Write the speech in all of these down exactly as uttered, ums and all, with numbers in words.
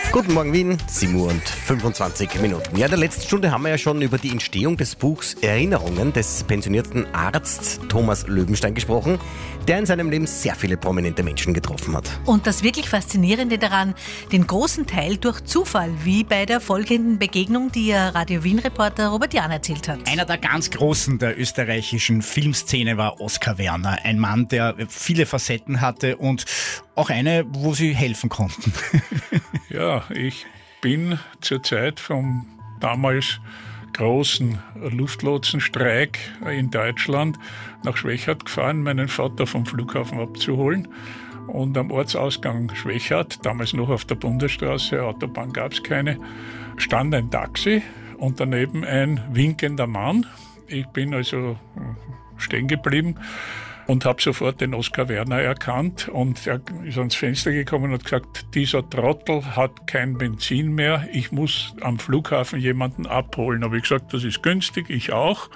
Guten Morgen Wien, sieben Uhr und fünfundzwanzig Minuten. Ja, in der letzten Stunde haben wir ja schon über die Entstehung des Buchs Erinnerungen des pensionierten Arzt Thomas Löwenstein gesprochen, der in seinem Leben sehr viele prominente Menschen getroffen hat. Und das wirklich Faszinierende daran, den großen Teil durch Zufall, wie bei der folgenden Begegnung, die ja Radio Wien-Reporter Robert Jahn erzählt hat. Einer der ganz Großen der österreichischen Filmszene war Oskar Werner. Ein Mann, der viele Facetten hatte und auch eine, wo sie helfen konnten. Ja, ich bin zur Zeit vom damals großen Luftlotsenstreik in Deutschland nach Schwechat gefahren, meinen Vater vom Flughafen abzuholen. Und am Ortsausgang Schwechat, damals noch auf der Bundesstraße, Autobahn gab es keine, stand ein Taxi und daneben ein winkender Mann. Ich bin also stehen geblieben und habe sofort den Oskar Werner erkannt, und er ist ans Fenster gekommen und hat gesagt, dieser Trottel hat kein Benzin mehr, ich muss am Flughafen jemanden abholen. Habe ich gesagt, das ist günstig, ich auch.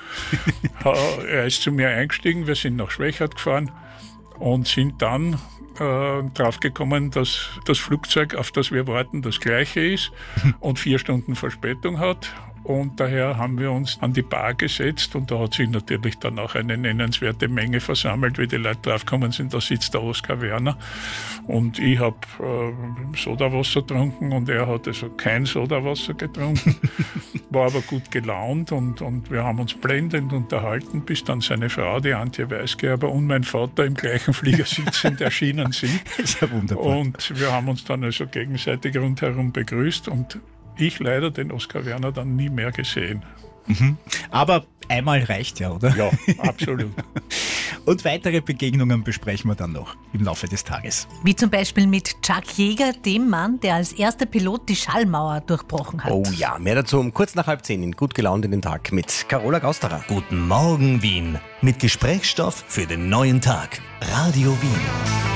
Er ist zu mir eingestiegen, wir sind nach Schwechat gefahren und sind dann äh, drauf gekommen, dass das Flugzeug, auf das wir warten, das gleiche ist und vier Stunden Verspätung hat. Und daher haben wir uns an die Bar gesetzt, und da hat sich natürlich dann auch eine nennenswerte Menge versammelt, wie die Leute draufgekommen sind, da sitzt der Oskar Werner. Und ich habe äh, Sodawasser getrunken und er hat also kein Sodawasser getrunken, war aber gut gelaunt, und, und wir haben uns blendend unterhalten, bis dann seine Frau, die Antje Weisgerber, und mein Vater im gleichen Flieger sitzend erschienen sind. Das ist ja wunderbar. Und wir haben uns dann also gegenseitig rundherum begrüßt, und ich leider den Oskar Werner dann nie mehr gesehen. Mhm. Aber einmal reicht ja, oder? Ja, absolut. Und weitere Begegnungen besprechen wir dann noch im Laufe des Tages. Wie zum Beispiel mit Chuck Yeager, dem Mann, der als erster Pilot die Schallmauer durchbrochen hat. Oh ja, mehr dazu um kurz nach halb zehn in Gut gelaunt in den Tag mit Carola Gausterer. Guten Morgen Wien mit Gesprächsstoff für den neuen Tag. Radio Wien.